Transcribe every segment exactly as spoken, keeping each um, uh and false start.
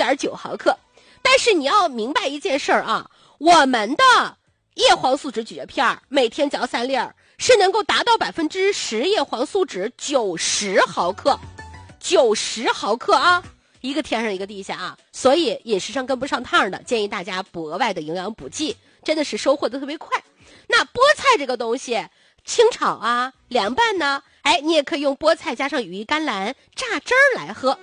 点九毫克。但是你要明白一件事儿啊，我们的叶黄素酯咀嚼片每天嚼三粒儿，是能够达到百分之十叶黄素酯九十毫克，九十毫克啊，一个天上一个地下啊，所以饮食上跟不上趟的，建议大家补额外的营养补剂，真的是收获的特别快。那菠菜这个东西，清炒啊，凉拌呢，哎，你也可以用菠菜加上羽衣甘蓝榨汁儿来喝。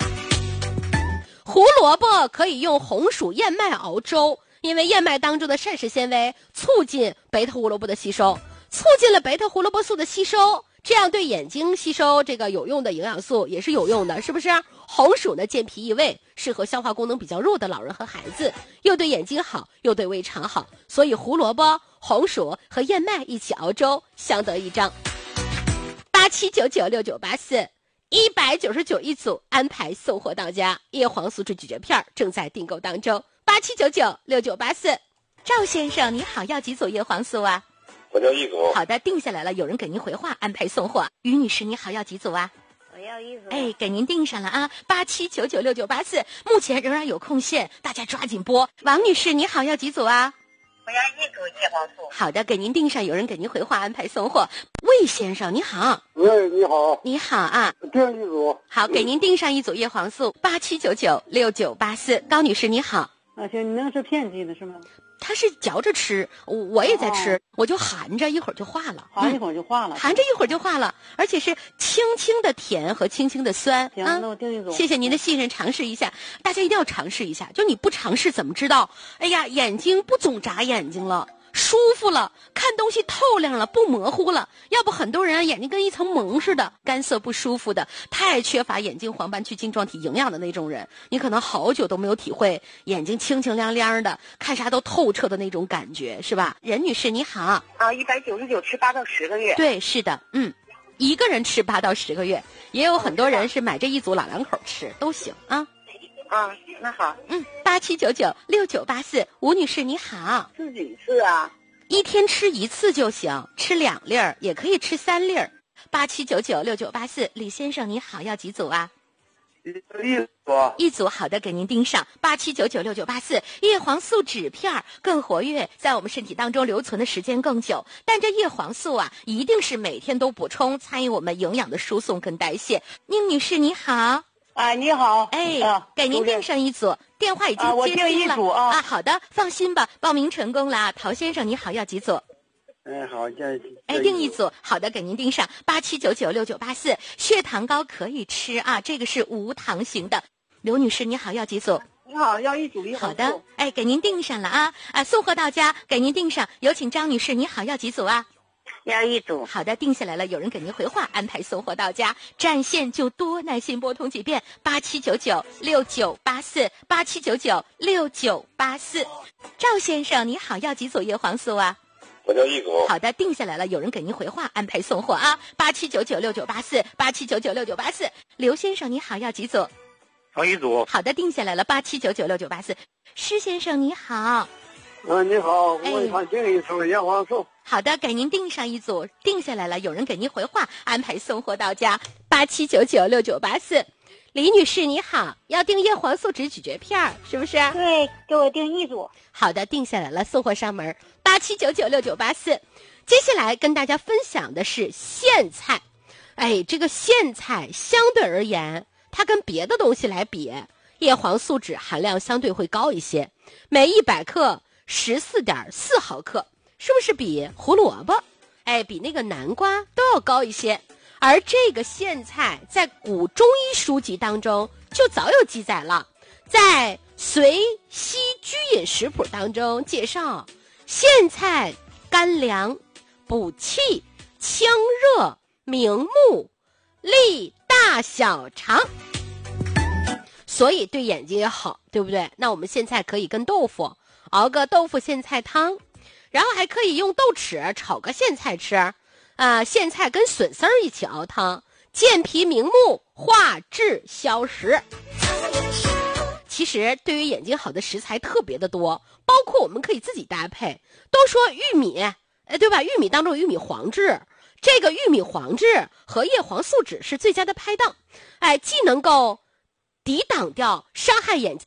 胡萝卜可以用红薯燕麦熬粥，因为燕麦当中的膳食纤维促进贝塔胡萝卜的吸收，促进了贝塔胡萝卜素的吸收，这样对眼睛吸收这个有用的营养素也是有用的，是不是？红薯呢健脾益胃，适合消化功能比较弱的老人和孩子，又对眼睛好，又对胃肠好，所以胡萝卜、红薯和燕麦一起熬粥，相得益彰。八七九九六九八四。一百九十九一组，安排送货到家。叶黄素酯咀嚼片正在订购当中，八七九九六九八四。赵先生你好，要几组叶黄素啊？ 我要一组。 好的，定下来了，有人给您回话，安排送货。于女士你好，要几组啊？ 我要一组。 哎，给您定上了啊，八七九九六九八四。目前仍然有空线，大家抓紧拨。王女士你好，要几组啊？ 我要一组叶黄素。 好的，给您定上，有人给您回话，安排送货。魏先生你好。 喂，你好。 你好啊。 订一组。 好，给您定上一组叶黄素，八七九九六九八四。高女士你好。 啊，行，你那个是片剂的是吗？ 它是嚼着吃，我也在吃，哦、我就含着，一会儿就化了， 含一会儿就化了， 嗯、含着一会儿就化了，而且是轻轻的甜和轻轻的酸。 行， 啊、 那我订一组。 谢谢您的信任，尝试一下，大家一定要尝试一下，就你不尝试怎么知道？哎呀，眼睛不总眨眼睛了。舒服了，看东西透亮了，不模糊了。要不很多人眼睛跟一层蒙似的，干涩不舒服的，太缺乏眼睛黄斑区晶状体营养的那种人，你可能好久都没有体会眼睛清清亮亮的，看啥都透彻的那种感觉，是吧？任女士你好。 啊，一百九十九吃八到十个月。 对，是的，嗯，一个人吃八到十个月，也有很多人是买这一组老两口吃，都行啊。 啊，那好， 嗯，八七九九六九八四，吴女士你好。 吃几次啊？ 一天吃一次就行，吃两粒儿也可以吃三粒儿。八七九九六九八四，李先生你好，要几组啊？ 一组。 一组，好的，给您盯上。八七九九六九八四，叶黄素酯片更活跃，在我们身体当中留存的时间更久。但这叶黄素啊，一定是每天都补充，参与我们营养的输送跟代谢。宁女士你好。 哎，你好， 哎， 啊、 给您订上一组，电话已经接通了。 啊、我订一组啊。 啊，好的，放心吧，报名成功了。陶先生，你好，要几组？ 哎，好，这哎，订一组，好的，给您订上八七九九六九八四。血糖高可以吃啊，这个是无糖型的。刘女士，你好，要几组？ 你好，要一组叶黄素。 好的，哎，给您订上了啊啊，送货到家，给您订上。有请张女士，你好，要几组啊？ 要一组。 好的，定下来了，有人给您回话，安排送货到家。占线就多耐心拨通几遍，八七九九六九八四，八七九九六九八四。赵先生你好，要几组叶黄素啊？ 我要一组。 好的，定下来了，有人给您回话，安排送货啊。八七九九六九八四，八七九九六九八四。刘先生你好，要几组？ 要一组。 好的，定下来了，八七九九六九八四。施先生你好。 啊，你好，我想订一组叶黄素。 好的，给您订上一组，定下来了，有人给您回话，安排送货到家。八七九九六九八四，李女士你好，要订叶黄素酯咀嚼片是不是？ 对，给我订一组。 好的，定下来了，送货上门。八七九九六九八四，接下来跟大家分享的是苋菜。哎，这个苋菜相对而言，它跟别的东西来比，叶黄素酯含量相对会高一些，每一百克十四点四毫克。是不是比胡萝卜，哎，比那个南瓜都要高一些？而这个苋菜在古中医书籍当中就早有记载了，在《随西居饮食谱》当中介绍，苋菜甘凉、补气、清热、明目、利大小肠，所以对眼睛也好，对不对？那我们苋菜可以跟豆腐熬个豆腐苋菜汤。然后还可以用豆豉炒个苋菜吃，啊、呃，苋菜跟笋丝儿一起熬汤，健脾明目，化滞消食。其实对于眼睛好的食材特别的多，包括我们可以自己搭配。都说玉米，哎，对吧？玉米当中有玉米黄质，这个玉米黄质和叶黄素酯是最佳的拍档，哎，既能够抵挡掉伤害眼睛